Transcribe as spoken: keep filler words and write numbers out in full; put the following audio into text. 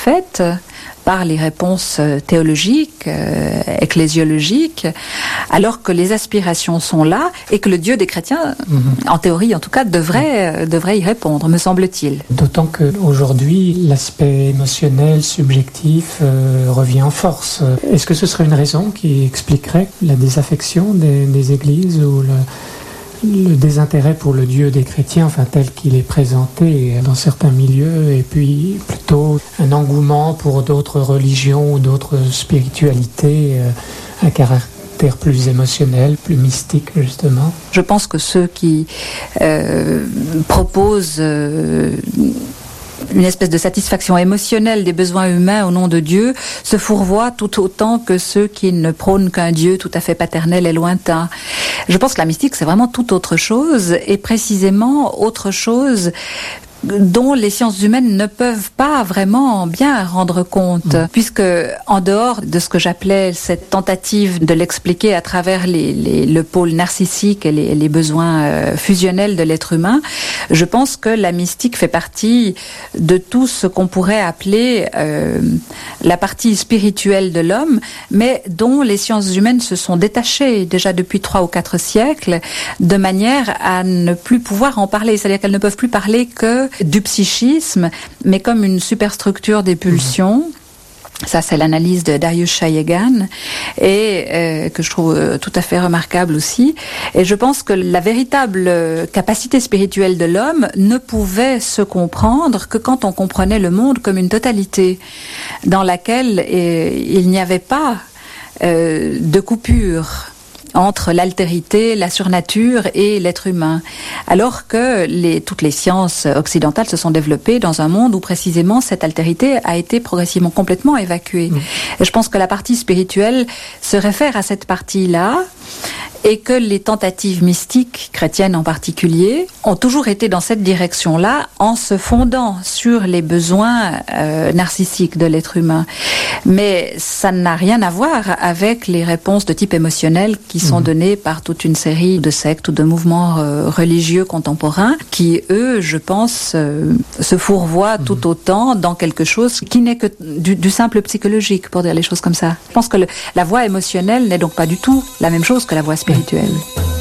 satisfaites par les réponses théologiques, euh, ecclésiologiques, alors que les aspirations sont là et que le Dieu des chrétiens, mmh. en théorie en tout cas, devrait, euh, devrait y répondre, me semble-t-il. D'autant qu'aujourd'hui, l'aspect émotionnel, subjectif, euh, revient en force. Est-ce que ce serait une raison qui expliquerait la désaffection des, des églises ou le... le désintérêt pour le Dieu des chrétiens, enfin tel qu'il est présenté dans certains milieux, et puis plutôt un engouement pour d'autres religions ou d'autres spiritualités, euh, un caractère plus émotionnel, plus mystique justement? Je pense que ceux qui euh, proposent euh, une espèce de satisfaction émotionnelle des besoins humains au nom de Dieu se fourvoient tout autant que ceux qui ne prônent qu'un Dieu tout à fait paternel et lointain. Je pense que la mystique, c'est vraiment tout autre chose, et précisément autre chose dont les sciences humaines ne peuvent pas vraiment bien rendre compte, mmh. puisque en dehors de ce que j'appelais cette tentative de l'expliquer à travers les, les, le pôle narcissique et les, les besoins euh, fusionnels de l'être humain, je pense que la mystique fait partie de tout ce qu'on pourrait appeler euh, la partie spirituelle de l'homme, mais dont les sciences humaines se sont détachées déjà depuis trois ou quatre siècles, de manière à ne plus pouvoir en parler, c'est-à-dire qu'elles ne peuvent plus parler que du psychisme, mais comme une superstructure des pulsions. Mmh. Ça, c'est l'analyse de Darius Shayegan, et euh, que je trouve euh, tout à fait remarquable aussi. Et je pense que la véritable capacité spirituelle de l'homme ne pouvait se comprendre que quand on comprenait le monde comme une totalité, dans laquelle euh, il n'y avait pas euh, de coupure entre l'altérité, la surnature et l'être humain. Alors que les, toutes les sciences occidentales se sont développées dans un monde où précisément cette altérité a été progressivement complètement évacuée. Mmh. Et je pense que la partie spirituelle se réfère à cette partie-là, et que les tentatives mystiques, chrétiennes en particulier, ont toujours été dans cette direction-là, en se fondant sur les besoins euh, narcissiques de l'être humain. Mais ça n'a rien à voir avec les réponses de type émotionnel qui sont mmh. données par toute une série de sectes ou de mouvements euh, religieux contemporains, qui, eux, je pense, euh, se fourvoient mmh. tout autant dans quelque chose qui n'est que du, du simple psychologique, pour dire les choses comme ça. Je pense que le, la voie émotionnelle n'est donc pas du tout la même chose que la voie spirituelle.